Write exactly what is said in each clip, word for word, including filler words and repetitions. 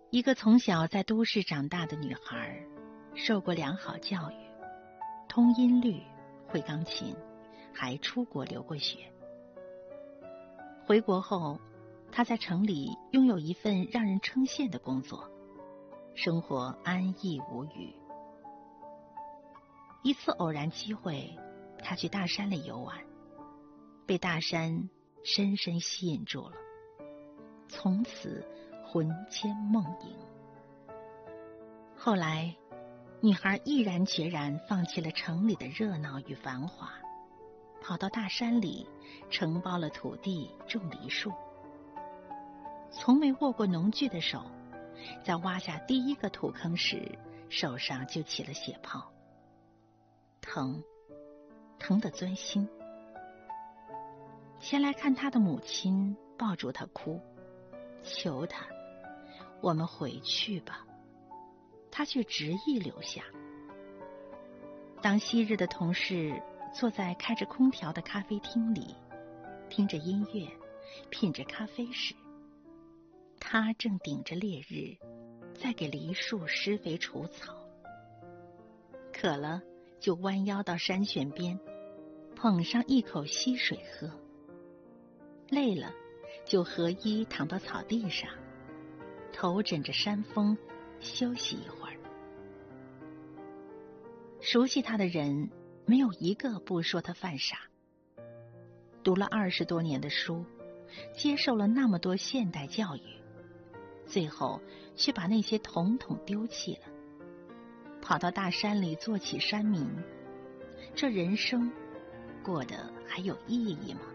一个从小在都市长大的女孩，受过良好教育，通音律，会钢琴，还出国留过学。回国后，她在城里拥有一份让人称羡的工作，生活安逸无虞。一次偶然机会，她去大山里游玩，被大山深深吸引住了，从此魂牵梦萦。后来，女孩毅然决然放弃了城里的热闹与繁华，跑到大山里承包了土地，种梨树。从没握过农具的手，在挖下第一个土坑时，手上就起了血泡，疼，疼得钻心。前来看她的母亲抱住她哭，求她，我们回去吧。她却执意留下。当昔日的同事坐在开着空调的咖啡厅里，听着音乐，品着咖啡时，她正顶着烈日，在给梨树施肥除草。渴了，就弯腰到山泉边，捧上一口溪水喝。累了，就合衣躺到草地上，头枕着山峰，休息一会儿。熟悉他的人，没有一个不说他犯傻。读了二十多年的书，接受了那么多现代教育，最后却把那些统统丢弃了，跑到大山里做起山民。这人生过得还有意义吗？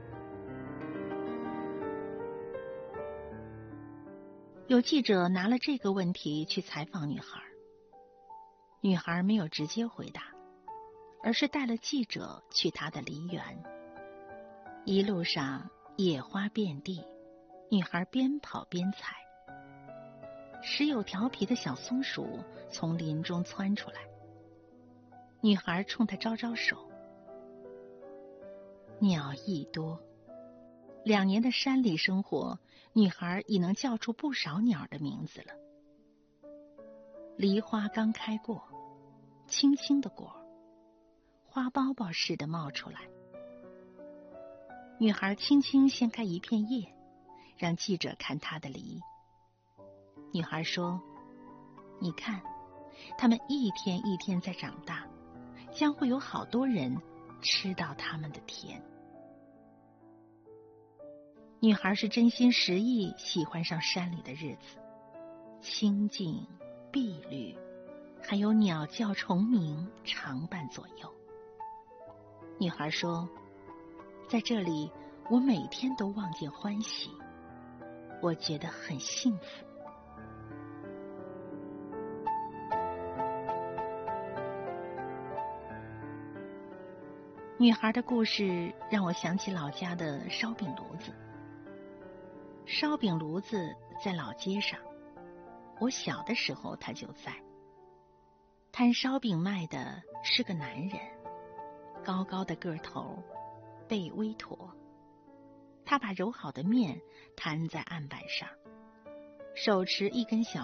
有记者拿了这个问题去采访女孩，女孩没有直接回答，而是带了记者去她的梨园。一路上野花遍地，女孩边跑边采。时有调皮的小松鼠从林中窜出来，女孩冲她招招手。鸟亦多，两年的山里生活，女孩已能叫出不少鸟的名字了。梨花刚开过，青青的果，花苞苞似的冒出来。女孩轻轻掀开一片叶，让记者看她的梨。女孩说：你看，它们一天一天在长大，将会有好多人吃到它们的甜。女孩是真心实意喜欢上山里的日子，清静、碧绿，还有鸟叫虫鸣常伴左右。女孩说，在这里我每天都望见欢喜，我觉得很幸福。女孩的故事让我想起老家的烧饼炉子。烧饼炉子在老街上，我小的时候它就在。摊烧饼卖的是个男人，高高的个头，背微驼。他把揉好的面摊在案板上，手持一根小